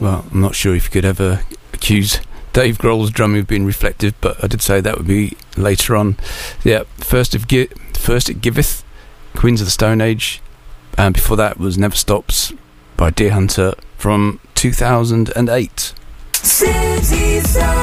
well, I'm not sure if you could ever accuse Dave Grohl's drumming of being reflective, but I did say that would be later on. Yeah, First It Giveth, Queens of the Stone Age, and before that was Never Stops by Deer Hunter from 2008. City Sound.